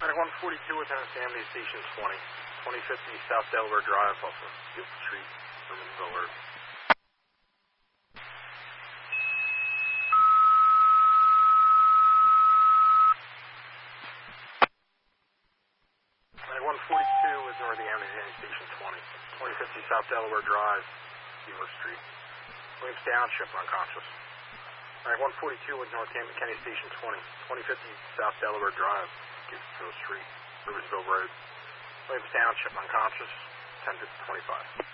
Medic 142 with Amity Station 20. 2050 South Delaware Drive off of Field Street, Irvinsville Road. Medic 142 with North Amity Station 20. 2050 South Delaware Drive, Field Street. Williams Township, unconscious. Medic 142 with North Kennedy Station 20. 2050 South Delaware Drive, Field Street, Irvinsville Road. Williams Township, unconscious, 10 to 25.